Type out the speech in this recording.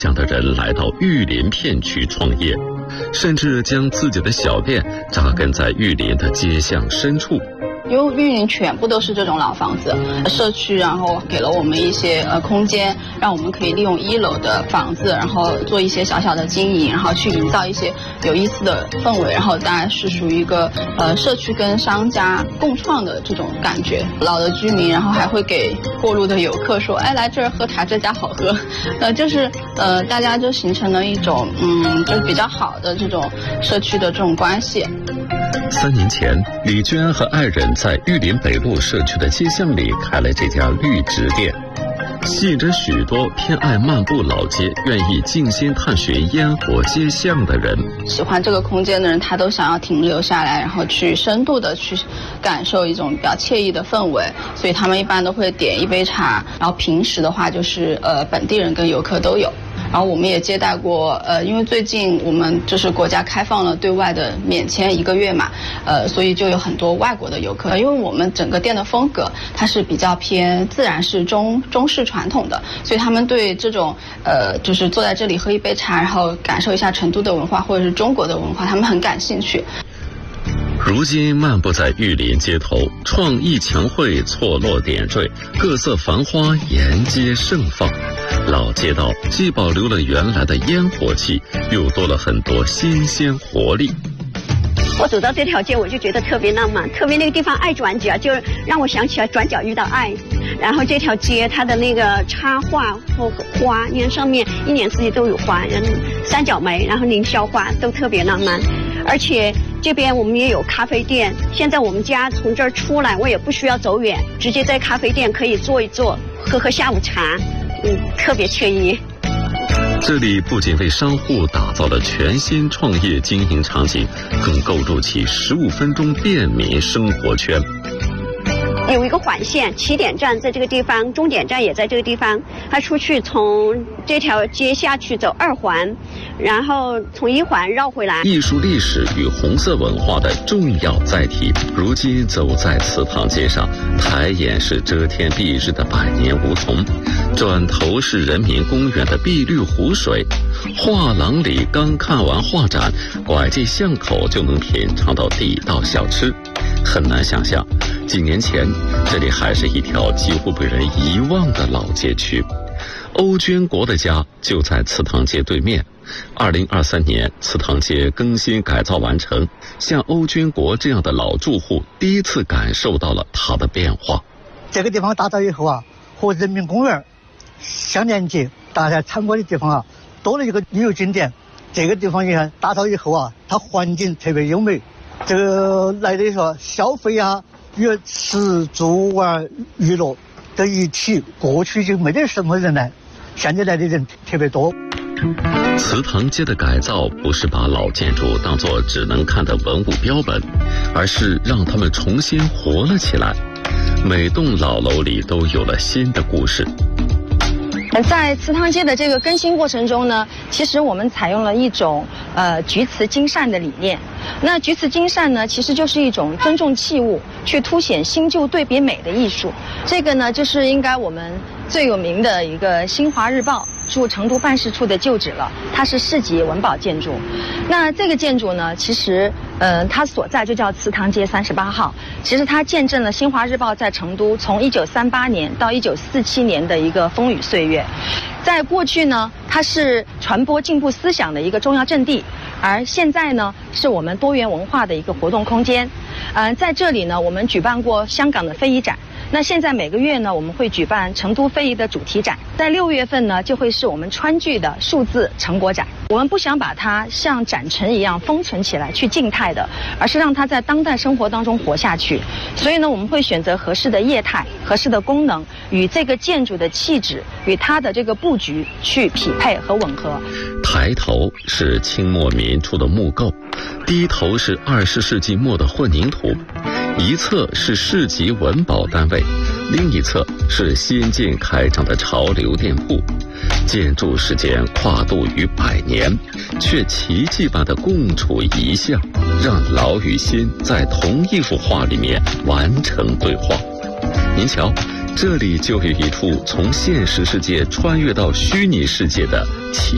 这样的人来到玉林片区创业，甚至将自己的小店扎根在玉林的街巷深处。 因为玉林全部都是这种老房子社区，然后给了我们一些空间，让我们可以利用1楼的房子，然后做一些小小的经营，然后去营造一些有意思的氛围，然后当然是属于一个社区跟商家共创的这种感觉。老的居民，然后还会给过路的游客说，哎，来这儿喝茶，这家好喝，就是大家就形成了一种就是比较好的这种社区的这种关系。 3年前，李娟和爱人在玉林北路社区的街巷里开了这家绿植店，吸引着许多偏爱漫步老街、愿意静心探寻烟火街巷的人。 喜欢这个空间的人，他都想要停留下来，然后去深度的去感受一种比较惬意的氛围，所以他们一般都会点1杯茶，然后平时的话就是本地人跟游客都有。然后我们也接待过，因为最近我们就是国家开放了对外的免签1个月嘛，所以就有很多外国的游客。因为我们整个店的风格它是比较偏自然式中式传统的，所以他们对这种就是坐在这里喝1杯茶，然后感受一下成都的文化或者是中国的文化，他们很感兴趣。 如今漫步在玉林街头，创意墙绘错落点缀，各色繁花沿街盛放。老街道既保留了原来的烟火气，又多了很多新鲜活力。 我走到这条街，我就觉得特别浪漫，特别那个地方爱转角，就让我想起来转角遇到爱。然后这条街它的那个插画或花，你看上面一年四季都有花，三角梅，然后凌霄花都特别浪漫。而且这边我们也有咖啡店，现在我们家从这儿出来，我也不需要走远，直接在咖啡店可以坐一坐，喝下午茶，特别惬意。 这里不仅为商户打造了全新创业经营场景，更构筑起15分钟便民生活圈。 有一个环线，起点站在这个地方，终点站也在这个地方。他出去从这条街下去走2环，然后从1环绕回来。艺术历史与红色文化的重要载体，如今走在祠堂街上，抬眼是遮天蔽日的百年梧桐，转头是人民公园的碧绿湖水。画廊里刚看完画展，拐进巷口就能品尝到地道小吃。很难想象，几年前这里还是一条几乎被人遗忘的老街区。欧娟国的家就在祠堂街对面。2023年，祠堂街更新改造完成，像欧娟国这样的老住户第一次感受到了它的变化。 这个地方打造以后啊，和人民公园相连接，大家参观的地方啊，多了一个旅游景点。这个地方你看打造以后啊，它环境特别优美，这个来的说消费啊与吃住玩娱乐的一体，过去就没得什么人来，现在来的人特别多。 祠堂街的改造不是把老建筑当作只能看的文物标本，而是让它们重新活了起来。每栋老楼里都有了新的故事。 在祠堂街的这个更新过程中呢，其实我们采用了一种举此精善的理念。那举此精善呢，其实就是一种尊重器物，去凸显新旧对比美的艺术。这个呢，就是应该我们最有名的一个新华日报驻成都办事处的旧址了，它是市级文保建筑。那这个建筑呢，其实它所在就叫祠堂街38号。其实它见证了新华日报在成都从1938年到1947年的一个风雨岁月。在过去呢，它是传播进步思想的一个重要阵地，而现在呢，是我们多元文化的一个活动空间。在这里呢，我们举办过香港的非遗展。那现在每个月呢，我们会举办成都非遗的主题展，在6月份呢，就会是我们川剧的数字成果展。我们不想把它像展陈一样封存起来去静态的，而是让它在当代生活当中活下去。所以呢，我们会选择合适的业态、合适的功能，与这个建筑的气质、与它的这个布局去匹配和吻合。 抬头是清末民初的木构，低头是20世纪末的混凝土。一侧是市级文保单位，另一侧是新近开张的潮流店铺。建筑时间跨度逾100年，却奇迹般的共处一巷，让老与新在同一幅画里面完成对话。您瞧，这里就有一处从现实世界穿越到虚拟世界的奇